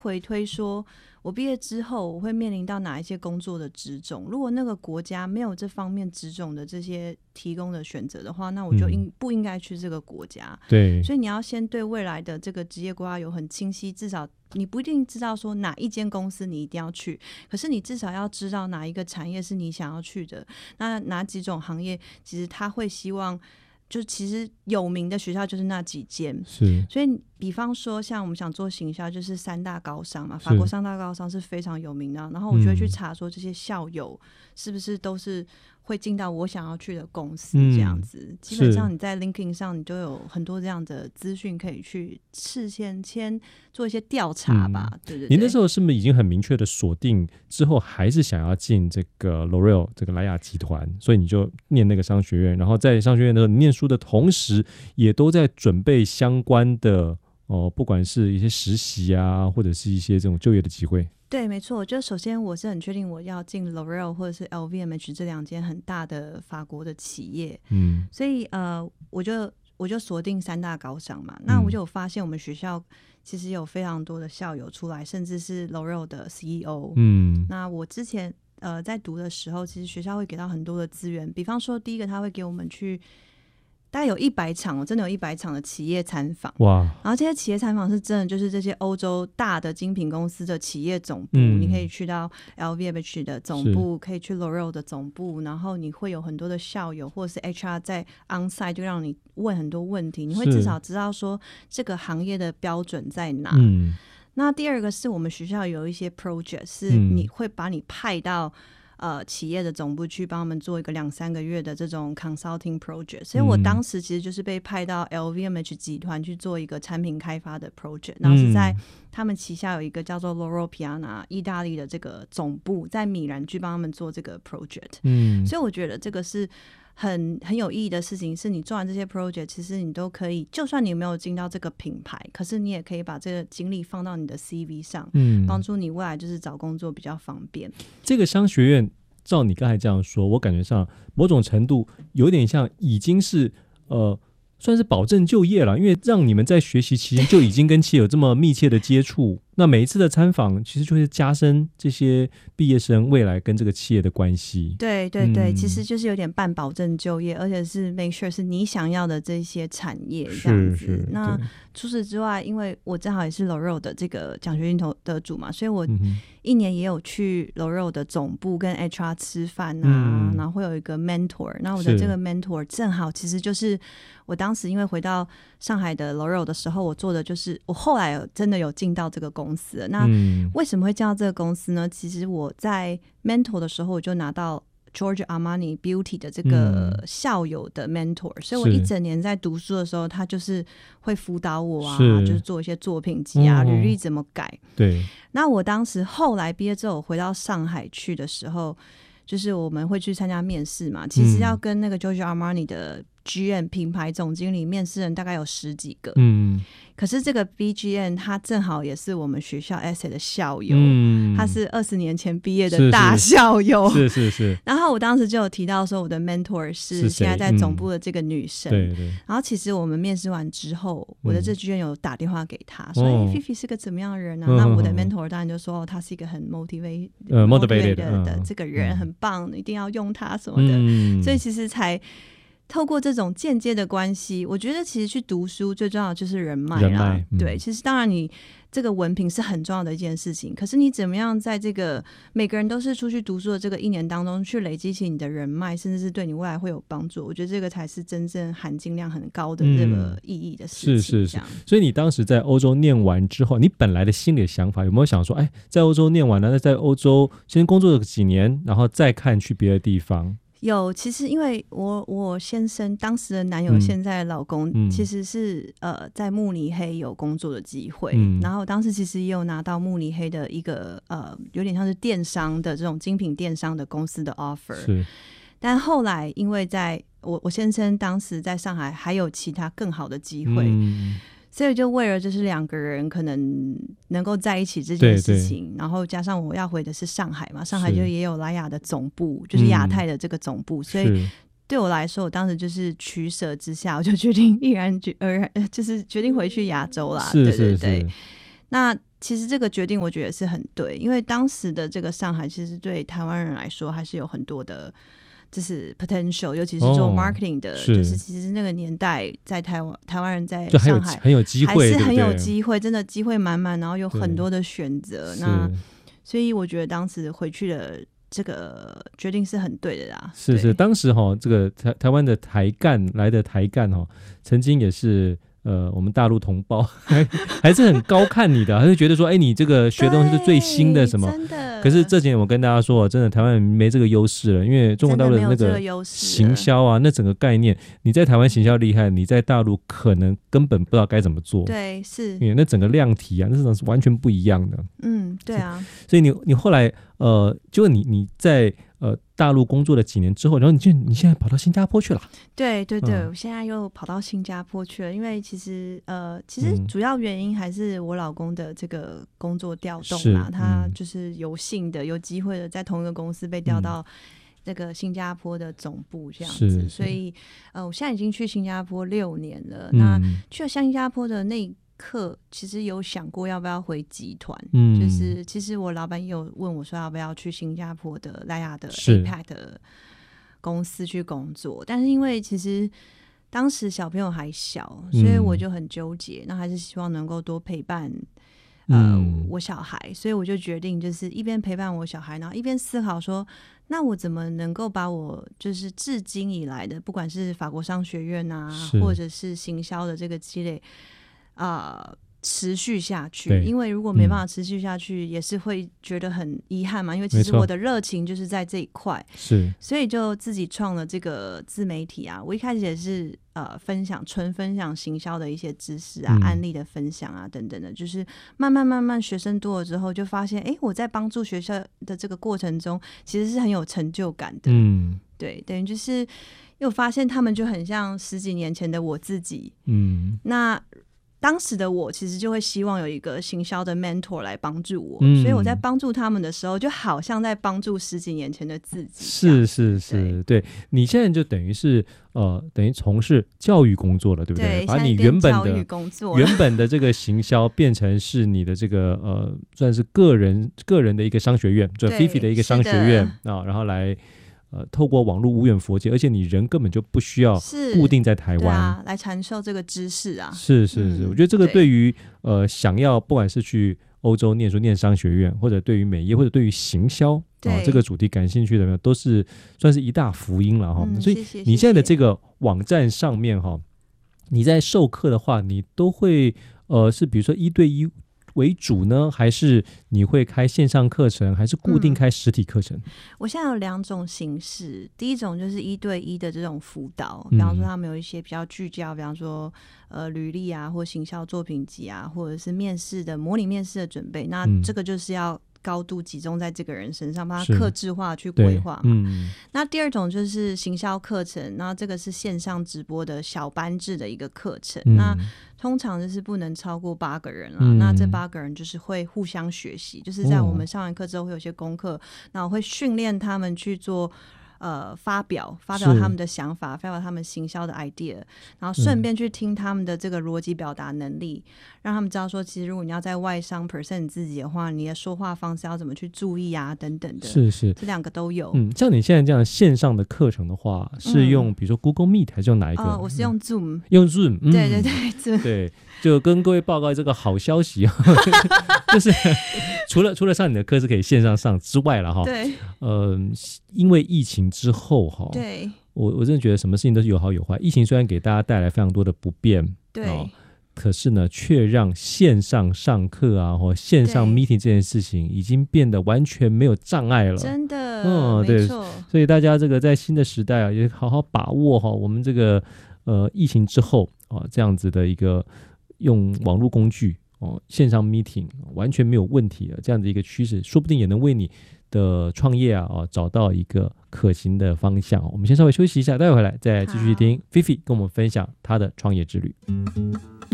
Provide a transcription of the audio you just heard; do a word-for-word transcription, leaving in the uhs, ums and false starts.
回推说我毕业之后我会面临到哪一些工作的职种，如果那个国家没有这方面职种的这些提供的选择的话，那我就应、嗯、不应该去这个国家。 对， 所以你要先对未来的这个职业规划有很清晰，至少你不一定知道说哪一间公司你一定要去，可是你至少要知道哪一个产业是你想要去的，那哪几种行业其实他会希望就其实有名的学校就是那几间， 是， 所以比方说像我们想做行销就是三大高商嘛，法国三大高商是非常有名的，然后我就会去查说这些校友是不是都是会进到我想要去的公司这样子、嗯、基本上你在 LinkedIn 上你就有很多这样的资讯可以去事先先做一些调查吧、嗯、对对对。 您那时候是不是已经很明确的锁定之后还是想要进这个 L'Oréal 这个莱雅集团，所以你就念那个商学院，然后在商学院的念书的同时也都在准备相关的哦，不管是一些实习啊或者是一些这种就业的机会。 对，没错，就首先我是很确定我要进 L'Oréal 或者是 L V M H 这两间很大的法国的企业，嗯，所以呃，我就我就锁定三大高商嘛，那我就有发现我们学校其实有非常多的校友出来，甚至是 L'Oréal 的 C E O， 嗯，那我之前呃在读的时候，其实学校会给到很多的资源，比方说第一个他会给我们去。大概有一百场，真的有一百场的企业参访，哇！然后这些企业参访是真的，就是这些欧洲大的精品公司的企业总部，嗯、你可以去到 L V M H 的总部，可以去 L'Oréal 的总部，然后你会有很多的校友或者是 H R 在 onsite 就让你问很多问题，你会至少知道说这个行业的标准在哪。嗯、那第二个是我们学校有一些 project 是你会把你派到。呃，企业的总部去帮他们做一个两三个月的这种 consulting project， 所以我当时其实就是被派到 L V M H 集团去做一个产品开发的 project， 然后是在他们旗下有一个叫做 Loro Piana 意大利的这个总部，在米兰去帮他们做这个 project，嗯，所以我觉得这个是很很有意义的事情，是你做完这些 project， 其实你都可以，就算你没有进到这个品牌，可是你也可以把这个经历放到你的 C V 上，嗯，帮助你未来就是找工作比较方便。 这个商学院照你刚才这样说，我感觉上某种程度有点像已经是呃算是保证就业了，因为让你们在学习期间就已经跟企业有这么密切的接触，那每一次的参访其实就会加深这些毕业生未来跟这个企业的关系。 对对对、嗯、其实就是有点半保证就业，而且是 make sure 是你想要的这些产业这样子。那除此之外，因为我正好也是 L'Oréal 的这个奖学金得主嘛，所以我一年也有去 L'Oréal 的总部跟 H R 吃饭啊、嗯、然后会有一个 mentor， 那我的这个 mentor 正好其实就是我当时因为回到上海的 L'Oréal 的时候，我做的就是我后来有真的有进到这个公司了。那为什么会进到这个公司呢？其实我在 mentor 的时候我就拿到Giorgio Armani Beauty 的这个校友的 mentor、嗯、所以我一整年在读书的时候他就是会辅导我啊，是就是做一些作品集啊、履历怎么改。 对， 那我当时后来毕业之后我回到上海去的时候，就是我们会去参加面试嘛，其实要跟那个 Giorgio Armani 的 G M 品牌总经理面试人大概有十几个，嗯，可是这个 B G M 他正好也是我们学校 S A 的校友、嗯、他是二十年前毕业的大校友， 是 是, 是是。 然后我当时就有提到说我的 mentor 是现在在总部的这个女生、嗯、对对。然后其实我们面试完之后、嗯、我的这 G M 有打电话给他说、哦欸、Fifi 是个怎么样的人啊、嗯、那我的 mentor 当然就说、哦、他是一个很 motivate、呃、motivated 的, 的这个人、嗯、很棒，一定要用他什么的、嗯、所以其实才透过这种间接的关系，我觉得其实去读书最重要的就是人脉啦，人脉、嗯、对，其实当然你这个文凭是很重要的一件事情，可是你怎么样在这个每个人都是出去读书的这个一年当中去累积起你的人脉，甚至是对你未来会有帮助，我觉得这个才是真正含金量很高的这个意义的事情、嗯、是是是。 所以你当时在欧洲念完之后，你本来的心里的想法有没有想说，哎，在欧洲念完了，那在欧洲先工作了几年，然后再看去别的地方？ 有，其实因为我我先生当时的男友现在的老公、嗯、其实是呃在慕尼黑有工作的机会、嗯、然后当时其实也有拿到慕尼黑的一个呃有点像是电商的这种精品电商的公司的 offer， 是，但后来因为在我我先生当时在上海还有其他更好的机会、嗯，所以就为了就是两个人可能能够在一起这件事情，对对，然后加上我要回的是上海嘛，上海就也有莱雅的总部，就是亚太的这个总部、嗯、所以对我来说我当时就是取舍之下，我就决定毅然决而然就是决定回去亚洲啦， 是是是， 对对对。那其实这个决定我觉得是很对，因为当时的这个上海其实对台湾人来说还是有很多的就是 potential， 尤其是做 marketing 的、哦、是就是其实那个年代在台湾台湾人在上海很有机会， 还是很有机会，真的机会满满，然后有很多的选择。那所以我觉得当时回去的这个决定是很对的啦。 是是，当时哈、哦、这个台台湾的台干来的台干哈、哦，曾经也是。呃，我们大陆同胞还还是很高看你的，还是觉得说，哎，你这个学东西是最新的什么？ 真的。 可是这几年我跟大家说，真的台湾没这个优势了，因为中国大陆的那个行销啊，那整个概念，你在台湾行销厉害，你在大陆可能根本不知道该怎么做。 对，是。 因为那整个量体啊，那是是完全不一样的。 嗯，对啊。 所以你你后来呃，就你你在。呃，大陆工作了几年之后，然后你就你现在跑到新加坡去了。 对对对、嗯，我现在又跑到新加坡去了，因为其实呃，其实主要原因还是我老公的这个工作调动嘛、嗯，他就是有幸的、有机会的在同一个公司被调到这个新加坡的总部这样子，所以呃，我现在已经去新加坡六年了。嗯、那去了新加坡的那课其实有想过要不要回集团、嗯、就是其实我老板也有问我说要不要去新加坡的莱雅的 A P E C 的公司去工作，但是因为其实当时小朋友还小，所以我就很纠结，那还是希望能够多陪伴呃、嗯、我小孩，所以我就决定就是一边陪伴我小孩，然后一边思考说那我怎么能够把我就是至今以来的不管是法国商学院啊或者是行销的这个积累呃，持续下去，因为如果没办法持续下去、嗯、也是会觉得很遗憾嘛，因为其实我的热情就是在这一块，是，所以就自己创了这个自媒体啊。我一开始也是呃分享纯分享行销的一些知识啊、嗯、案例的分享啊等等的，就是慢慢慢慢学生多了之后就发现哎，我在帮助学校的这个过程中其实是很有成就感的。嗯，对，等于就是又发现他们就很像十几年前的我自己。嗯，那当时的我其实就会希望有一个行销的 mentor 来帮助我、嗯、所以我在帮助他们的时候就好像在帮助十几年前的自己。是是是， 对, 对，你现在就等于是呃，等于从事教育工作了，对不对？对，把你原本的原本的这个行销变成是你的这个呃，算是个人个人的一个商学院，就 Fifi 的一个商学院啊，然后来。呃，透过网络无远弗届，而且你人根本就不需要固定在台湾，啊、来传授这个知识啊。 是是是、嗯，我觉得这个对于呃想要不管是去欧洲念书念商学院，或者对于美业，或者对于行销啊、哦、这个主题感兴趣的，都是算是一大福音了哈、嗯。所以你现在的这个网站上面哈，你在授课的话，你都会呃是比如说一对一为主呢，还是你会开线上课程，还是固定开实体课程？嗯、 我现在有两种形式，第一种就是一对一的这种辅导，比方说他们有一些比较聚焦，比方说呃履历啊，或行销作品集啊，或者是面试的模拟面试的准备，那这个就是要高度集中在这个人身上，帮他客制化去规划嘛、嗯。那第二种就是行销课程，那这个是线上直播的小班制的一个课程、嗯，那通常就是不能超过八个人啦、嗯。那这八个人就是会互相学习，就是在我们上完课之后会有些功课，那我会训练他们去做。呃，发表发表他们的想法，发表他们行销的 idea， 然后顺便去听他们的这个逻辑表达能力、嗯，让他们知道说，其实如果你要在外商 present 自己的话，你的说话方式要怎么去注意啊，等等的。是是，这两个都有。 嗯，像你现在这样线上的课程的话，是用比如说 Google Meet 还是用哪一个？ 呃、我是用 Zoom，、嗯、 用 Zoom、嗯。 对对对 ，Zoom。 对，就跟各位报告这个好消息啊，就是除了除了上你的课是可以线上上之外了哈。对。呃，因为疫情之后哈，对，我我真的觉得什么事情都是有好有坏。疫情虽然给大家带来非常多的不便，对，哦、可是呢，却让线上上课啊或线上 meeting 这件事情已经变得完全没有障碍了。 真的，嗯，对，没错。 所以大家这个在新的时代啊，也好好把握哈、哦，我们这个呃疫情之后啊、哦、这样子的一个用网络工具哦线上 meeting 完全没有问题的这样的一个趋势，说不定也能为你的创业啊、哦，找到一个可行的方向。我们先稍微休息一下，待会回来再继续听 Fifi 跟我们分享她的创业之旅。